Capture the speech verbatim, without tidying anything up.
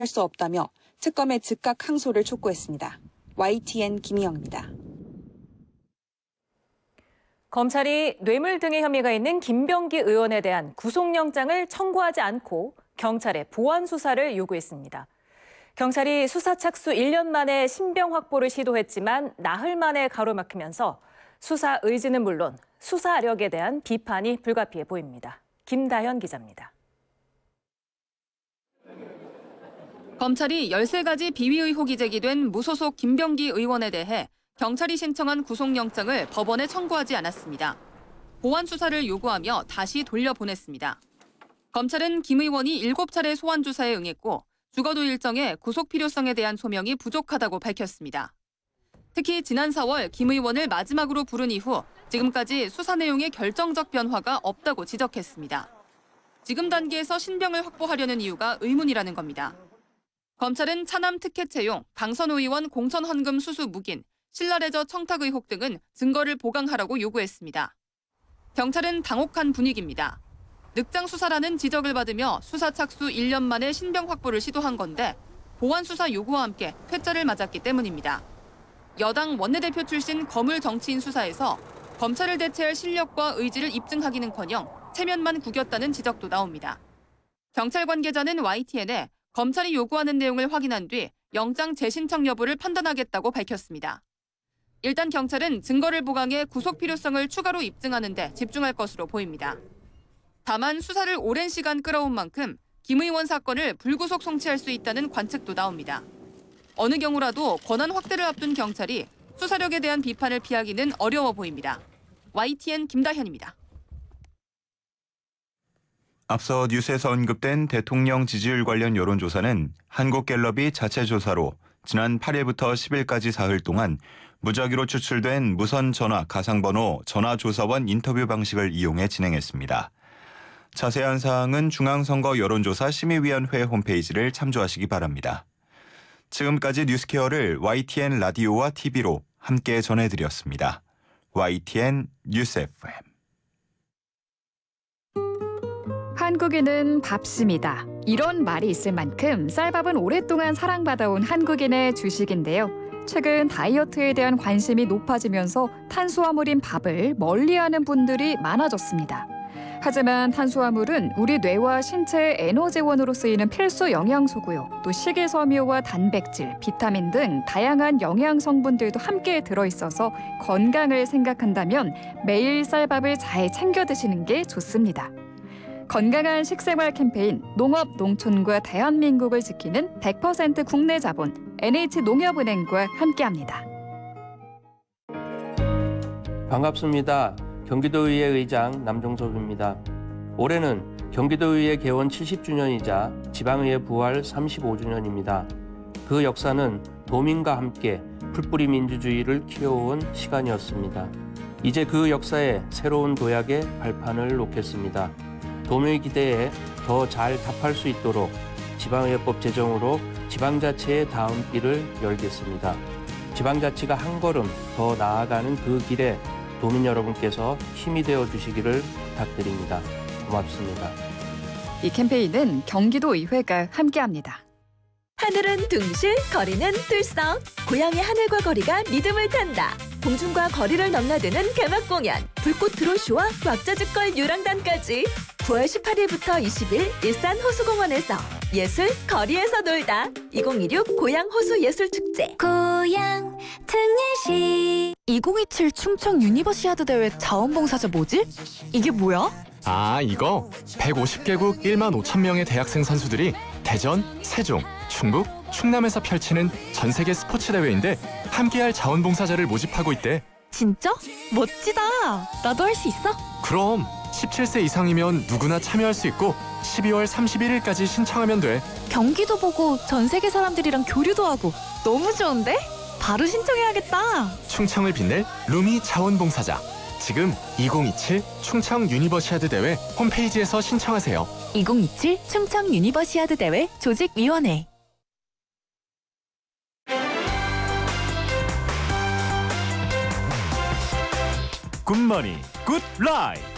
수 없다며 특검의 즉각 항소를 촉구했습니다. 와이티엔 김희영입니다. 검찰이 뇌물 등의 혐의가 있는 김병기 의원에 대한 구속영장을 청구하지 않고 경찰에 보완 수사를 요구했습니다. 경찰이 수사 착수 일 년 만에 신병 확보를 시도했지만 나흘 만에 가로막히면서 수사 의지는 물론 수사력에 대한 비판이 불가피해 보입니다. 김다현 기자입니다. 검찰이 열세 가지 비위 의혹이 제기된 무소속 김병기 의원에 대해 경찰이 신청한 구속영장을 법원에 청구하지 않았습니다. 보완 수사를 요구하며 다시 돌려보냈습니다. 검찰은 김 의원이 일곱 차례 소환 조사에 응했고 주거도 일정에 구속 필요성에 대한 소명이 부족하다고 밝혔습니다. 특히 지난 사월 김 의원을 마지막으로 부른 이후 지금까지 수사 내용에 결정적 변화가 없다고 지적했습니다. 지금 단계에서 신병을 확보하려는 이유가 의문이라는 겁니다. 검찰은 차남 특혜 채용, 강선호 의원 공천 헌금 수수 묵인, 신라레저 청탁 의혹 등은 증거를 보강하라고 요구했습니다. 경찰은 당혹한 분위기입니다. 늑장 수사라는 지적을 받으며 수사 착수 일 년 만에 신병 확보를 시도한 건데 보완 수사 요구와 함께 퇴짜를 맞았기 때문입니다. 여당 원내대표 출신 거물 정치인 수사에서 검찰을 대체할 실력과 의지를 입증하기는커녕 체면만 구겼다는 지적도 나옵니다. 경찰 관계자는 와이티엔에 검찰이 요구하는 내용을 확인한 뒤 영장 재신청 여부를 판단하겠다고 밝혔습니다. 일단 경찰은 증거를 보강해 구속 필요성을 추가로 입증하는 데 집중할 것으로 보입니다. 다만 수사를 오랜 시간 끌어온 만큼 김 의원 사건을 불구속 송치할 수 있다는 관측도 나옵니다. 어느 경우라도 권한 확대를 앞둔 경찰이 수사력에 대한 비판을 피하기는 어려워 보입니다. 와이티엔 김다현입니다. 앞서 뉴스에서 언급된 대통령 지지율 관련 여론조사는 한국갤럽이 자체 조사로 지난 팔 일부터 십 일까지 사흘 동안 무작위로 추출된 무선 전화 가상번호 전화조사원 인터뷰 방식을 이용해 진행했습니다. 자세한 사항은 중앙선거 여론조사 심의위원회 홈페이지를 참조하시기 바랍니다. 지금까지 뉴스케어를 와이티엔 라디오와 티비로 함께 전해드렸습니다. 와이티엔 뉴스 에프엠. 한국인은 밥심이다. 이런 말이 있을 만큼 쌀밥은 오랫동안 사랑받아온 한국인의 주식인데요. 최근 다이어트에 대한 관심이 높아지면서 탄수화물인 밥을 멀리하는 분들이 많아졌습니다. 하지만 탄수화물은 우리 뇌와 신체의 에너지원으로 쓰이는 필수 영양소고요. 또 식이섬유와 단백질, 비타민 등 다양한 영양 성분들도 함께 들어있어서 건강을 생각한다면 매일 쌀밥을 잘 챙겨 드시는 게 좋습니다. 건강한 식생활 캠페인 농업, 농촌과 대한민국을 지키는 백 퍼센트 국내 자본 엔에이치농협은행과 함께합니다. 반갑습니다. 경기도의회 의장 남종섭입니다. 올해는 경기도의회 개원 칠십 주년이자 지방의회 부활 삼십오 주년입니다. 그 역사는 도민과 함께 풀뿌리 민주주의를 키워온 시간이었습니다. 이제 그 역사에 새로운 도약의 발판을 놓겠습니다. 도민의 기대에 더 잘 답할 수 있도록 지방의회법 제정으로 지방자치의 다음 길을 열겠습니다. 지방자치가 한 걸음 더 나아가는 그 길에 도민 여러분께서 힘이 되어 주시기를 부탁드립니다. 고맙습니다. 이 캠페인은 경기도의회가 함께합니다. 하늘은 둥실, 거리는 들썩. 고향의 하늘과 거리가 리듬을 탄다. 공중과 거리를 넘나드는 개막 공연. 불꽃 드론쇼와 왁자지껄 유랑단까지. 구월 십팔 일부터 이십 일 일산 호수공원에서 예술 거리에서 놀다. 이천이십육 고양 호수 예술축제. 고향 특례시. 이천이십칠 충청 유니버시아드 대회 자원봉사자 뭐지? 이게 뭐야? 아, 이거 백오십 개국 일만 오천 명의 대학생 선수들이 대전, 세종, 충북, 충남에서 펼치는 전 세계 스포츠 대회인데 함께할 자원봉사자를 모집하고 있대. 진짜? 멋지다. 나도 할 수 있어? 그럼 십칠 세 이상이면 누구나 참여할 수 있고 십이월 삼십일 일까지 신청하면 돼. 경기도 보고 전 세계 사람들이랑 교류도 하고 너무 좋은데? 바로 신청해야겠다. 충청을 빛낼 루미 자원봉사자. 지금 이천이십칠 충청 유니버시아드 대회 홈페이지에서 신청하세요. 이천이십칠 충청 유니버시아드 대회 조직위원회. 굿머니 굿라이프.